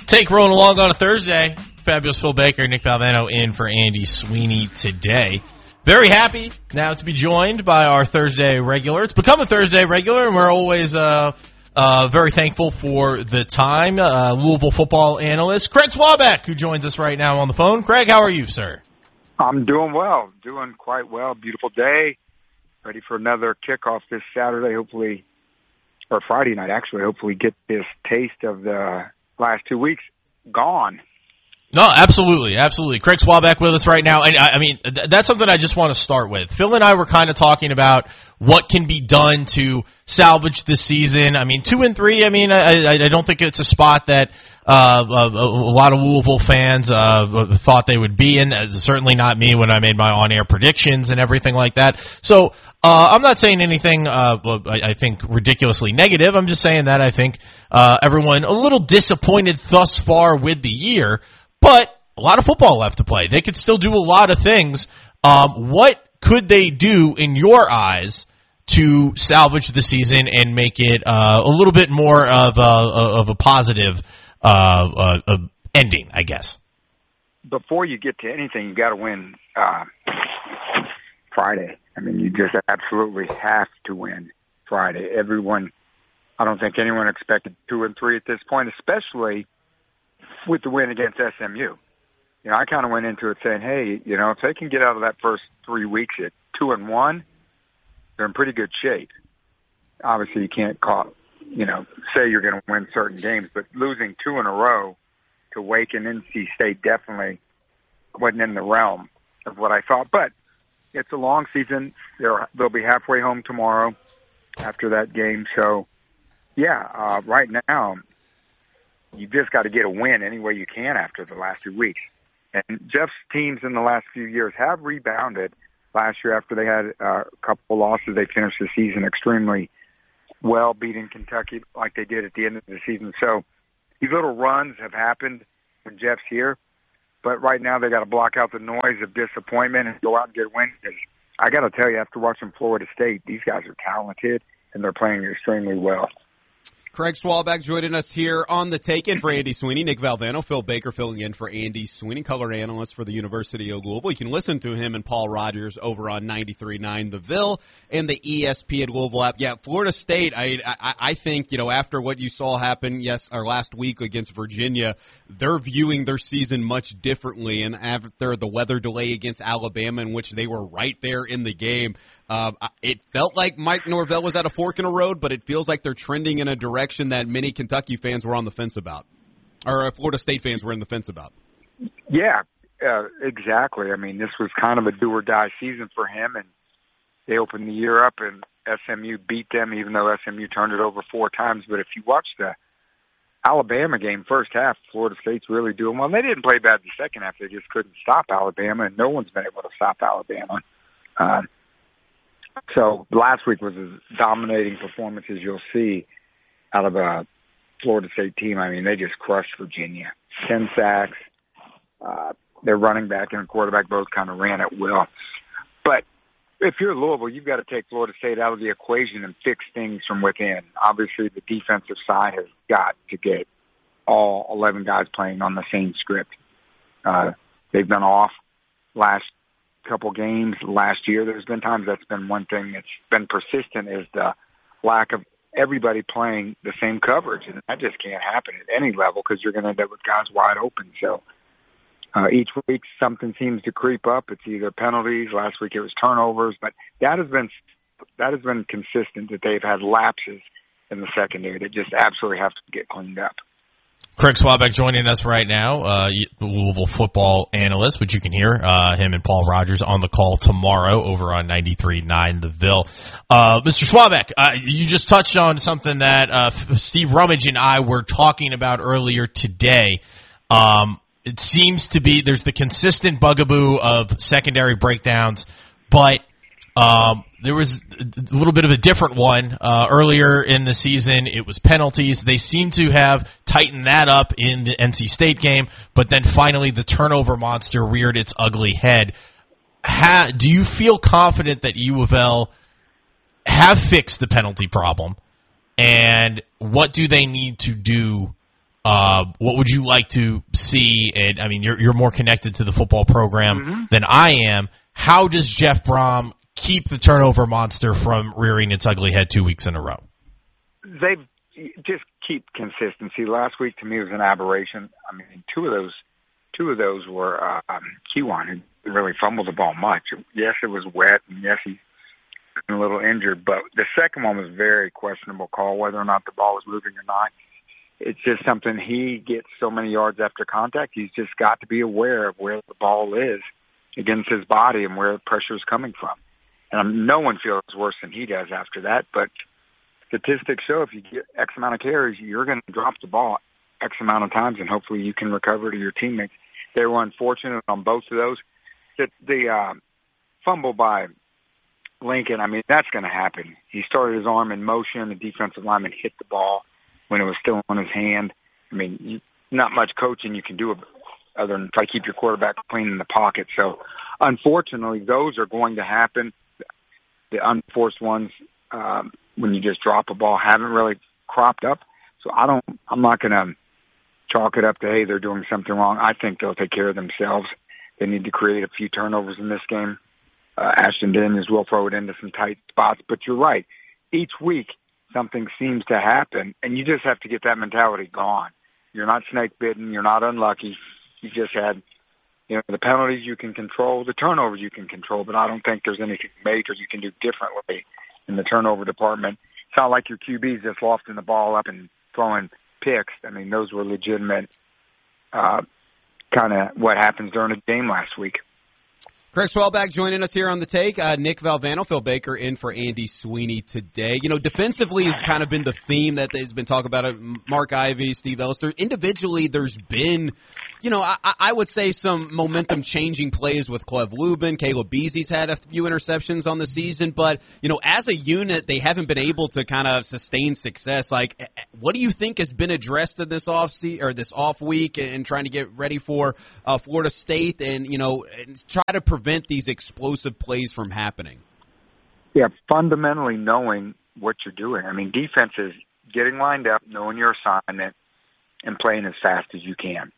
Take rolling along on a Thursday. Fabulous Phil Baker, Nick Valvano in for Andy Sweeney today. Very happy now to be joined by our Thursday regular. It's become a Thursday regular, and we're always very thankful for the time. Louisville football analyst Craig Swaback, who joins us right now on the phone. Craig, how are you, sir? I'm doing well, doing quite well. Beautiful day. Ready for another kickoff this Saturday, hopefully, or Friday night, actually. Hopefully get this taste of the last 2 weeks gone. No, absolutely, absolutely. Craig Swaback with us right now. And I mean, that's something I just want to start with. Phil and I were kind of talking about what can be done to salvage this season. I mean, 2-3, I mean, I don't think it's a spot that a lot of Louisville fans thought they would be in. Certainly not me when I made my on-air predictions and everything like that. So I'm not saying anything I think ridiculously negative. I'm just saying that I think everyone a little disappointed thus far with the year. But a lot of football left to play. They could still do a lot of things. What could they do, in your eyes, to salvage the season and make it a little bit more of a positive ending, I guess? Before you get to anything, you got to win Friday. I mean, you just absolutely have to win Friday. I don't think anyone expected 2-3 at this point, especially with the win against SMU. You know, I kind of went into it saying, hey, you know, if they can get out of that first 3 weeks at 2-1, they're in pretty good shape. Obviously, you can't say you're going to win certain games, but losing 2 in a row to Wake and NC State definitely wasn't in the realm of what I thought. But it's a long season. They'll be halfway home tomorrow after that game. So, yeah, right now, you just got to get a win any way you can after the last 2 weeks. And Jeff's teams in the last few years have rebounded. Last year, after they had a couple losses, they finished the season extremely well, beating Kentucky like they did at the end of the season. So these little runs have happened when Jeff's here. But right now, they got to block out the noise of disappointment and go out and get a win. I got to tell you, after watching Florida State, these guys are talented, and they're playing extremely well. Craig Swaback joining us here on The Take-In for Andy Sweeney. Nick Valvano, Phil Baker filling in for Andy Sweeney, color analyst for the University of Louisville. You can listen to him and Paul Rogers over on 93.9 The Ville and the ESPN Louisville app. Yeah, Florida State, I think, you know, after what you saw happen last week against Virginia, they're viewing their season much differently. And after the weather delay against Alabama, in which they were right there in the game, it felt like Mike Norvell was at a fork in a road, but it feels like they're trending in a direction that many Kentucky fans were on the fence about, or Florida State fans were in the fence about. Yeah, exactly. I mean, this was kind of a do-or-die season for him, and they opened the year up, and SMU beat them, even though SMU turned it over 4 times. But if you watch the Alabama game first half, Florida State's really doing well. They didn't play bad the second half. They just couldn't stop Alabama, and no one's been able to stop Alabama. So last week was as dominating performance as you'll see out of a Florida State team. I mean, they just crushed Virginia. 10 sacks. Their running back and quarterback both kind of ran at will. But if you're Louisville, you've got to take Florida State out of the equation and fix things from within. Obviously, the defensive side has got to get all 11 guys playing on the same script. They've been off last couple games last year. There's been times that's been one thing that's been persistent, is the lack of everybody playing the same coverage, and that just can't happen at any level because you're going to end up with guys wide open. So each week something seems to creep up. It's either penalties. Last week it was turnovers, but that has been consistent, that they've had lapses in the secondary that just absolutely have to get cleaned up. Craig Swaback joining us right now, Louisville football analyst, which you can hear him and Paul Rogers on the call tomorrow over on 93.9 The Ville. Mr. Swaback, you just touched on something that Steve Rummage and I were talking about earlier today. It seems to be there's the consistent bugaboo of secondary breakdowns, but there was a little bit of a different one earlier in the season. It was penalties. They seem to have tightened that up in the NC State game, but then finally the turnover monster reared its ugly head. Do you feel confident that U of L have fixed the penalty problem, and what do they need to do What would you like to see? And I mean, you're more connected to the football program than I am. How does Jeff Brom keep the turnover monster from rearing its ugly head 2 weeks in a row? They just keep consistency. Last week to me was an aberration. I mean, two of those were Kiwan, who really fumbled the ball much. Yes, it was wet, and yes, he's been a little injured, but the second one was a very questionable call, whether or not the ball was moving or not. It's just something, he gets so many yards after contact, he's just got to be aware of where the ball is against his body and where the pressure is coming from. And no one feels worse than he does after that, but statistics show if you get X amount of carries, you're going to drop the ball X amount of times, and hopefully you can recover to your teammates. They were unfortunate on both of those. The fumble by Lincoln, I mean, that's going to happen. He started his arm in motion. The defensive lineman hit the ball when it was still in his hand. I mean, not much coaching you can do other than try to keep your quarterback clean in the pocket. So, unfortunately, those are going to happen. The unforced ones, when you just drop a ball, haven't really cropped up. So I'm not going to chalk it up to, hey, they're doing something wrong. I think they'll take care of themselves. They need to create a few turnovers in this game. Ashton Daniels will throw it into some tight spots. But you're right. Each week, something seems to happen, and you just have to get that mentality gone. You're not snake-bitten. You're not unlucky. You just had, the penalties you can control, the turnovers you can control, but I don't think there's anything major you can do differently in the turnover department. It's not like your QB's just lofting the ball up and throwing picks. I mean, those were legitimate kind of what happens during a game last week. Craig Swalback joining us here on The Take. Nick Valvano, Phil Baker in for Andy Sweeney today. Defensively has kind of been the theme that has been talked about. Mark Ivy, Steve Ellister. Individually, there's been, I would say some momentum-changing plays with Cleve Lubin. Caleb Beasley's had a few interceptions on the season. But, as a unit, they haven't been able to kind of sustain success. Like, what do you think has been addressed in this off week and trying to get ready for Florida State and try to prevent these explosive plays from happening? Yeah, fundamentally knowing what you're doing. I mean, defense is getting lined up, knowing your assignment, and playing as fast as you can.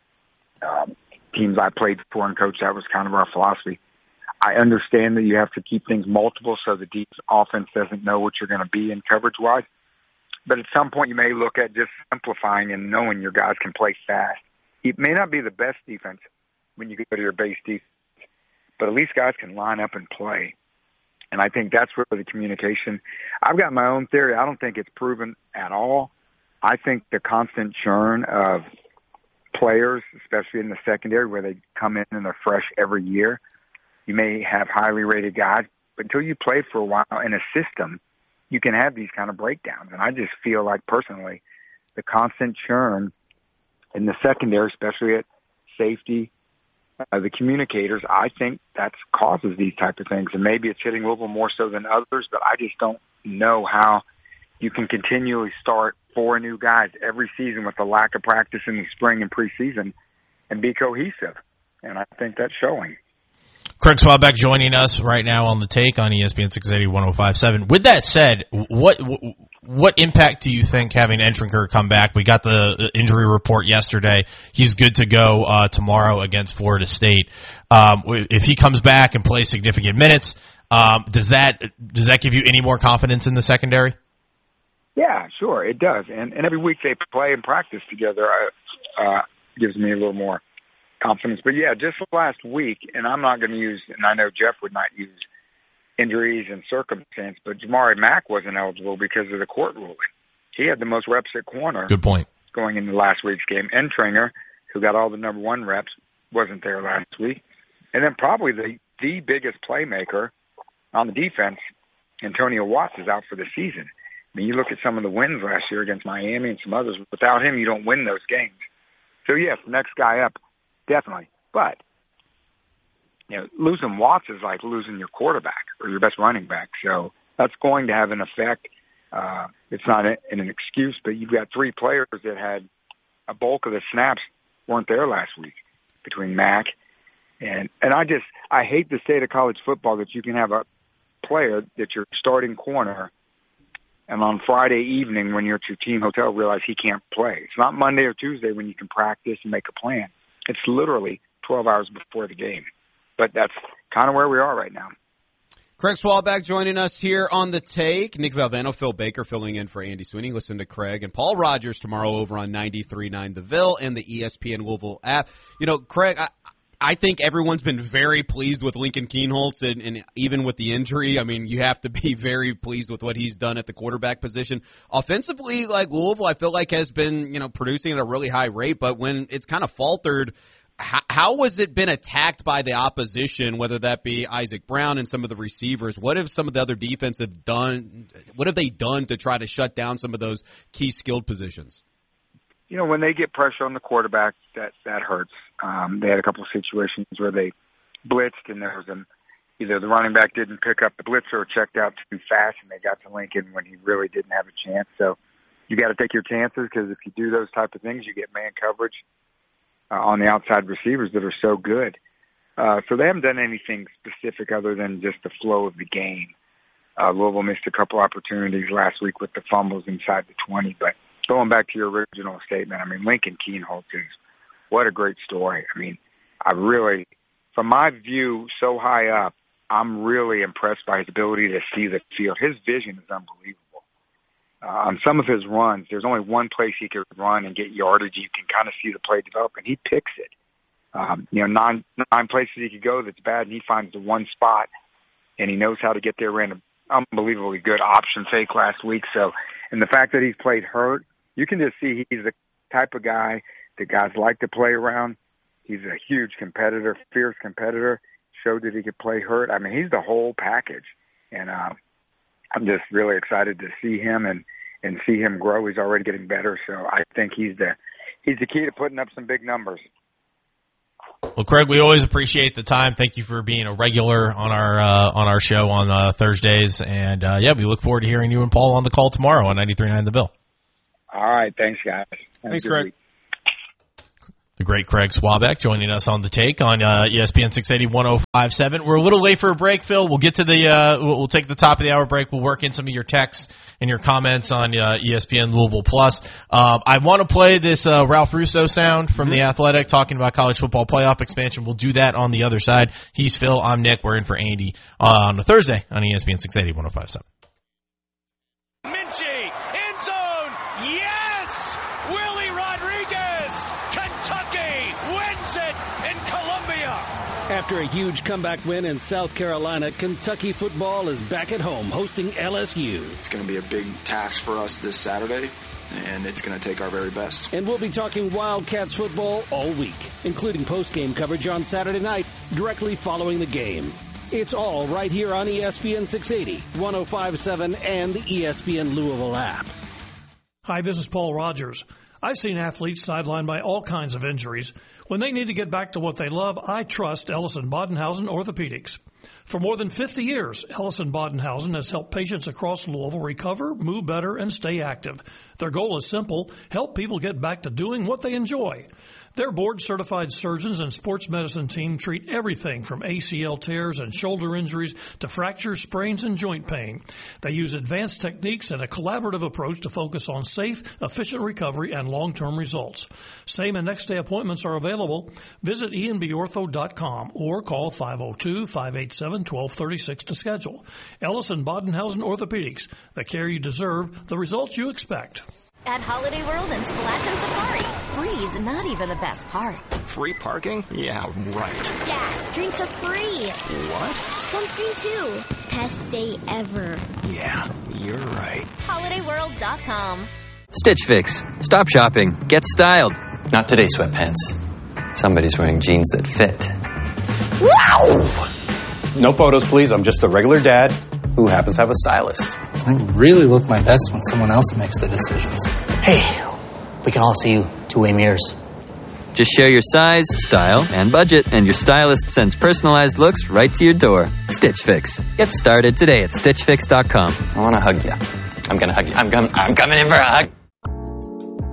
Teams I played for and coached, that was kind of our philosophy. I understand that you have to keep things multiple so the defense offense doesn't know what you're going to be in coverage-wise. But at some point you may look at just simplifying and knowing your guys can play fast. It may not be the best defense when you go to your base defense, but at least guys can line up and play. And I think that's where the communication – I've got my own theory. I don't think it's proven at all. I think the constant churn of players, especially in the secondary where they come in and they're fresh every year, you may have highly rated guys, but until you play for a while in a system, you can have these kind of breakdowns. And I just feel like personally the constant churn in the secondary, especially at safety, the communicators, I think that causes these type of things. And maybe it's hitting a little more so than others, but I just don't know how you can continually start 4 new guys every season with the lack of practice in the spring and preseason and be cohesive. And I think that's showing. Craig Swalback joining us right now on The Take on ESPN 680 1057. With that said, what impact do you think having Entringer come back? We got the injury report yesterday. He's good to go tomorrow against Florida State. If he comes back and plays significant minutes, does that give you any more confidence in the secondary? Yeah, sure, it does. And every week they play and practice together gives me a little more confidence. But, yeah, just last week, and I'm not going to use, and I know Jeff would not use injuries and circumstance, but Jamari Mack wasn't eligible because of the court ruling. He had the most reps at corner. Good point. Going into last week's game. Entringer, who got all the number 1 reps, wasn't there last week. And then probably the biggest playmaker on the defense, Antonio Watts, is out for the season. I mean, you look at some of the wins last year against Miami and some others. Without him, you don't win those games. So, yes, the next guy up, definitely. But, losing Watts is like losing your quarterback or your best running back. So that's going to have an effect. It's not an excuse, but you've got 3 players that had a bulk of the snaps weren't there last week between Mack and I hate the state of college football that you can have a player that your starting corner And on Friday evening, when you're at your team hotel, realize he can't play. It's not Monday or Tuesday when you can practice and make a plan. It's literally 12 hours before the game. But that's kind of where we are right now. Craig Swalback joining us here on The Take. Nick Valvano, Phil Baker filling in for Andy Sweeney. Listen to Craig and Paul Rogers tomorrow over on 93.9 The Ville and the ESPN Louisville app. You know, Craig, I think everyone's been very pleased with Lincoln Kienholz, and even with the injury, I mean, you have to be very pleased with what he's done at the quarterback position. Offensively, like Louisville, I feel like has been, producing at a really high rate, but when it's kind of faltered, how has it been attacked by the opposition, whether that be Isaac Brown and some of the receivers? What have some of the other defensive done? What have they done to try to shut down some of those key skilled positions? When they get pressure on the quarterback, that hurts. They had a couple of situations where they blitzed, and there was either the running back didn't pick up the blitzer or checked out too fast, and they got to Lincoln when he really didn't have a chance. So you got to take your chances, because if you do those type of things, you get man coverage on the outside receivers that are so good. So they haven't done anything specific other than just the flow of the game. Louisville missed a couple opportunities last week with the fumbles inside the 20, but going back to your original statement, Lincoln Kienholz is what a great story. I really, from my view so high up, I'm really impressed by his ability to see the field. His vision is unbelievable. On some of his runs, there's only one place he could run and get yardage. You can kind of see the play develop, and he picks it. 9 places he could go that's bad, and he finds the one spot, and he knows how to get there. Ran an unbelievably good option fake last week. So, and the fact that he's played hurt, you can just see he's the type of guy that guys like to play around. He's a huge competitor, fierce competitor, showed that he could play hurt. He's the whole package. And I'm just really excited to see him and see him grow. He's already getting better. So I think he's the key to putting up some big numbers. Well, Craig, we always appreciate the time. Thank you for being a regular on our show on Thursdays. And, we look forward to hearing you and Paul on the call tomorrow on 93.9 The Ville. All right. Thanks, guys. Thanks, Craig. Week. The great Craig Swalback joining us on The Take on ESPN 680 105.7. We're a little late for a break, Phil. We'll get to we'll take the top of the hour break. We'll work in some of your texts and your comments on ESPN Louisville Plus. I want to play this Ralph Russo sound from The Athletic talking about college football playoff expansion. We'll do that on the other side. He's Phil. I'm Nick. We're in for Andy on a Thursday on ESPN 680 105.7. Minchie, end zone, yes! Willie Rodriguez, Kentucky wins it in Columbia. After a huge comeback win in South Carolina, Kentucky football is back at home hosting LSU. It's going to be a big task for us this Saturday, and it's going to take our very best. And we'll be talking Wildcats football all week, including post-game coverage on Saturday night, directly following the game. It's all right here on ESPN 680, 105.7, and the ESPN Louisville app. Hi, this is Paul Rogers. I've seen athletes sidelined by all kinds of injuries. When they need to get back to what they love, I trust Ellison Bodenhausen Orthopedics. For more than 50 years, Ellison Bodenhausen has helped patients across Louisville recover, move better, and stay active. Their goal is simple: help people get back to doing what they enjoy. Their board-certified surgeons and sports medicine team treat everything from ACL tears and shoulder injuries to fractures, sprains, and joint pain. They use advanced techniques and a collaborative approach to focus on safe, efficient recovery and long-term results. Same and next-day appointments are available. Visit enbortho.com or call 502-587-1236 to schedule. Ellison Bodenhausen Orthopedics, the care you deserve, the results you expect. At Holiday World and Splash and Safari, free's not even the best part. Free parking? Yeah, right. Dad, drinks are free. What? Sunscreen too. Best day ever. Yeah, you're right. HolidayWorld.com. Stitch Fix. Stop shopping. Get styled. Not today, sweatpants. Somebody's wearing jeans that fit. Wow! No photos, please. I'm just a regular dad who happens to have a stylist. I really look my best when someone else makes the decisions. Hey, we can all see you two-way mirrors. Just share your size, style, and budget, and your stylist sends personalized looks right to your door. Stitch Fix. Get started today at StitchFix.com. I want to hug you. I'm going to hug you. I'm coming in for a hug.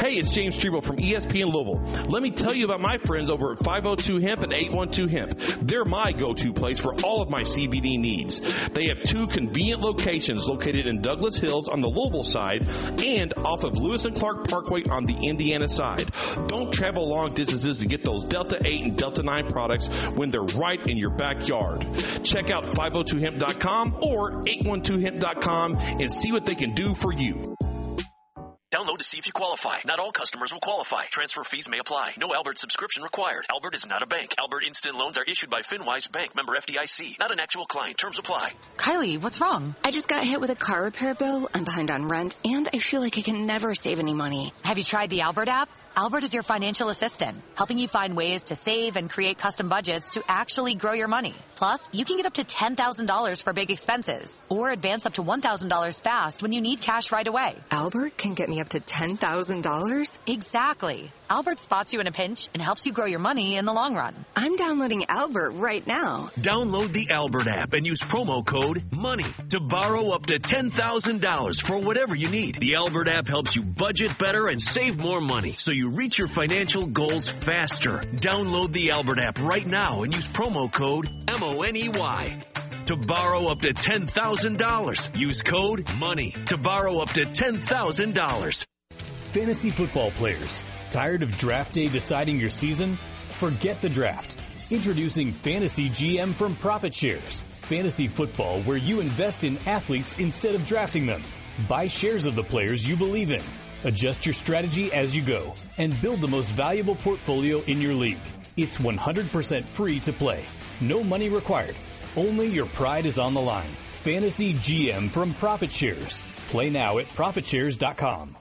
Hey, it's James Treble from ESPN Louisville. Let me tell you about my friends over at 502 Hemp and 812 Hemp. They're my go-to place for all of my CBD needs. They have 2 convenient locations located in Douglas Hills on the Louisville side and off of Lewis and Clark Parkway on the Indiana side. Don't travel long distances to get those Delta 8 and Delta 9 products when they're right in your backyard. Check out 502hemp.com or 812hemp.com and see what they can do for you. Download to see if you qualify. Not all customers will qualify. Transfer fees may apply. No Albert subscription required. Albert is not a bank. Albert Instant Loans are issued by FinWise Bank, member FDIC. Not an actual client. Terms apply. Kylie, what's wrong? I just got hit with a car repair bill. I'm behind on rent, and I feel like I can never save any money. Have you tried the Albert app? Albert is your financial assistant, helping you find ways to save and create custom budgets to actually grow your money. Plus, you can get up to $10,000 for big expenses or advance up to $1,000 fast when you need cash right away. Albert can get me up to $10,000? Exactly. Albert spots you in a pinch and helps you grow your money in the long run. I'm downloading Albert right now. Download the Albert app and use promo code MONEY to borrow up to $10,000 for whatever you need. The Albert app helps you budget better and save more money so you reach your financial goals faster. Download the Albert app right now and use promo code MONEY to borrow up to $10,000. Use code MONEY to borrow up to $10,000. Fantasy football players, tired of draft day deciding your season? Forget the draft. Introducing Fantasy GM from Profit Shares. Fantasy football where you invest in athletes instead of drafting them. Buy shares of the players you believe in. Adjust your strategy as you go and build the most valuable portfolio in your league. It's 100% free to play. No money required. Only your pride is on the line. Fantasy GM from Profit Shares. Play now at ProfitShares.com.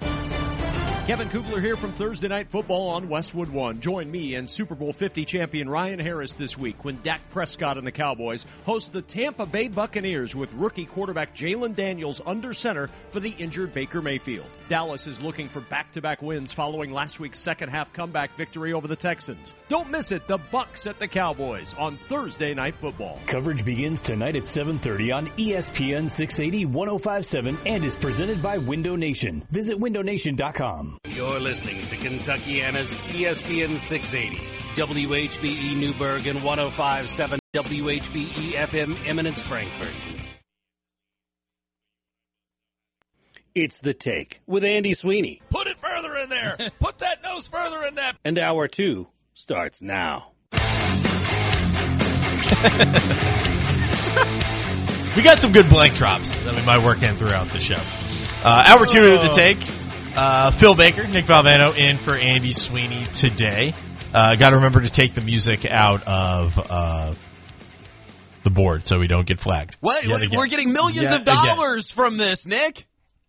Kevin Kugler here from Thursday Night Football on Westwood One. Join me and Super Bowl 50 champion Ryan Harris this week when Dak Prescott and the Cowboys host the Tampa Bay Buccaneers with rookie quarterback Jalen Daniels under center for the injured Baker Mayfield. Dallas is looking for back-to-back wins following last week's second-half comeback victory over the Texans. Don't miss it, the Bucs at the Cowboys on Thursday Night Football. Coverage begins tonight at 7:30 on ESPN 680 1057 and is presented by Window Nation. Visit windownation.com. You're listening to Kentuckiana's ESPN 680, WHBE Newburgh and 1057 WHBE FM Eminence Frankfurt. It's The Take with Andy Sweeney. Put it further in there. Put that nose further in that. And Hour 2 starts now. We got some good blank drops that we might work in throughout the show. Hour 2 of The Take. Phil Baker, Nick Valvano in for Andy Sweeney today. Got to remember to take the music out of the board so we don't get flagged. What? We're getting millions of dollars from this, Nick.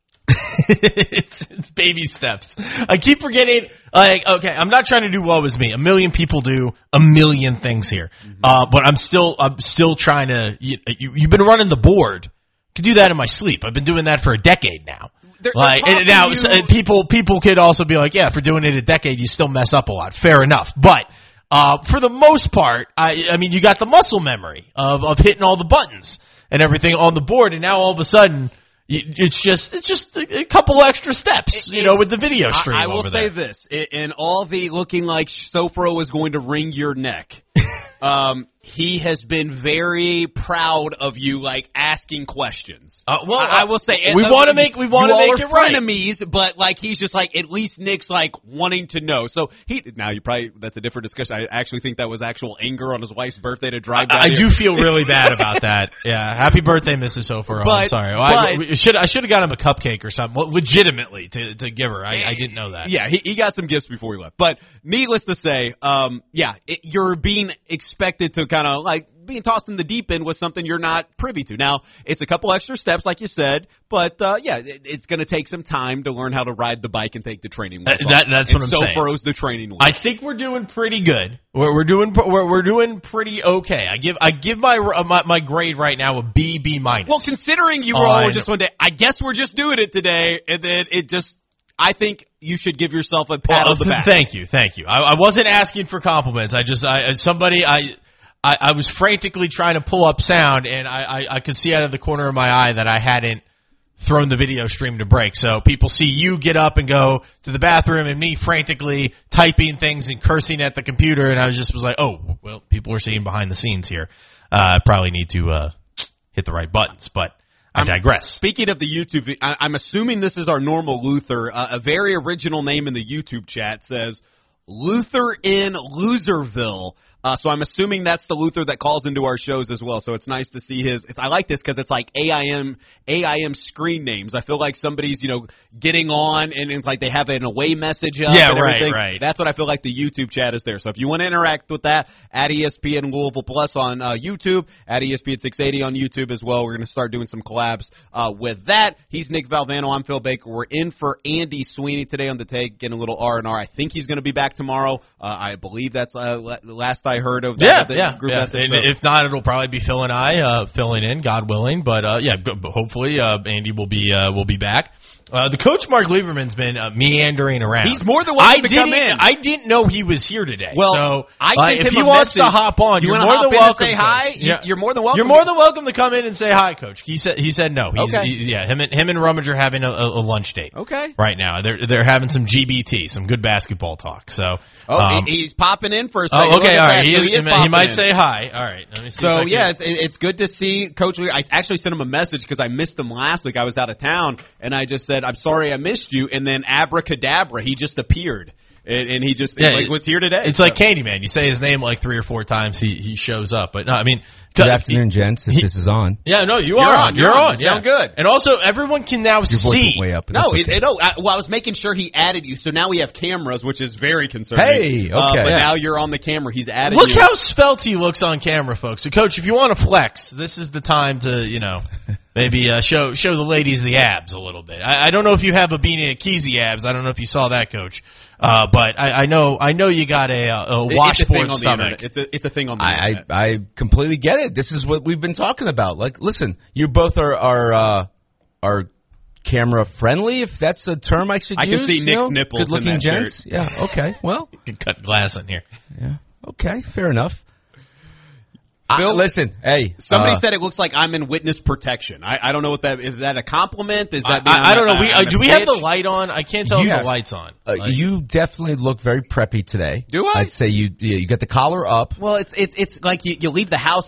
It's baby steps. I keep forgetting. Okay, I'm not trying to do woe is me. A million people do a million things here, but I'm still trying to. You've been running the board. I could do that in my sleep. I've been doing that for a decade now. And now people could also be like, yeah, for doing it a decade, you still mess up a lot. Fair enough. But, for the most part, I mean, you got the muscle memory of hitting all the buttons and everything on the board. And now all of a sudden, it's just a couple extra steps, with the video stream. I will say this, in all the looking like Sofro is going to wring your neck. He has been very proud of you, like asking questions. I will say we want to make it right. Frenemies, but like he's just like at least Nick's like wanting to know. So that's a different discussion. I actually think that was actual anger on his wife's birthday to drive down. I do feel really bad about that. Yeah, happy birthday, Mrs. Ofer. I'm sorry. I should have got him a cupcake or something, legitimately to give her. I didn't know that. Yeah, he got some gifts before he left. But needless to say, you're being expected to kind of like being tossed in the deep end was something you're not privy to. Now, it's a couple extra steps, like you said, but it's going to take some time to learn how to ride the bike and take the training wheels. That's what I'm saying. Sofro's the training wheel. I think we're doing pretty good. We're doing pretty okay. I give my grade right now a B minus. Well, considering you were all just one day, I guess we're just doing it today, and then I think you should give yourself a pat on the back. Thank you. I wasn't asking for compliments. I was frantically trying to pull up sound, and I could see out of the corner of my eye that I hadn't thrown the video stream to break. So people see you get up and go to the bathroom and me frantically typing things and cursing at the computer. And I was like, oh, well, people are seeing behind the scenes here. I probably need to hit the right buttons, but I digress. Speaking of the YouTube, I'm assuming this is our normal Luther. A very original name in the YouTube chat says Luther in Loserville. So I'm assuming that's the Luther that calls into our shows as well. So it's nice to see I like this because it's like AIM screen names. I feel like somebody's, getting on and it's like they have an away message up and everything. Right. That's what I feel like the YouTube chat is there. So if you want to interact with that, at ESPN Louisville Plus on YouTube, at ESPN 680 on YouTube as well. We're going to start doing some collabs with that. He's Nick Valvano. I'm Phil Baker. We're in for Andy Sweeney today on the take, getting a little R&R. I think he's going to be back tomorrow. I believe that's last I heard of that. Group message. And if not, it'll probably be Phil and I filling in, God willing. But hopefully Andy will be back. The coach Mark Lieberman's been meandering around. He's more than welcome to come in. I didn't know he was here today. Well, so I sent if him he a wants message. to hop on, You you're wanna more hop than in welcome. and say hi? Yeah. You're more than welcome. You're more than welcome to come in and say hi, Coach. He said no. Okay. Him and Rummage are having a lunch date. Okay. Right now, they're having some GBT, some good basketball talk. So he's popping in for a second. Oh, okay, all right. He might say hi. All right. Let me see. So it's good to see Coach Lee. I actually sent him a message because I missed him last week. I was out of town, and I just said, "I'm sorry I missed you." And then abracadabra, he just appeared, and he just was here today. It's like Candyman. You say his name like 3 or 4 times, he shows up. But no, I mean, good afternoon, gents. If this is on, yeah, no, you're on. You're on. You sound good. And also, everyone can now see. Voice way up. No, okay. I was making sure he added you, so now we have cameras, which is very concerning. Hey, okay. But now you're on the camera. He's added. Look you. how svelte he looks on camera, folks. So, Coach, if you want to flex, this is the time to maybe show the ladies the abs a little bit. I don't know if you have a Beanie Akizzi abs. I don't know if you saw that, Coach. But I know you got a washboard stomach. It's a thing on the internet. I completely get it. This is what we've been talking about. Like, listen, you both are camera friendly, if that's a term I should use. I can see Nick's nipples. Good looking in that gents. Shirt. Yeah. Okay. Well, you can cut glass in here. Yeah. Okay. Fair enough. Phil, listen, hey. Somebody said it looks like I'm in witness protection. I don't know what that is. That a compliment? Is that? I don't know. Do we have the light on? I can't tell if the light's on. You definitely look very preppy today. Do I? I'd say you got the collar up. Well, it's like you leave the house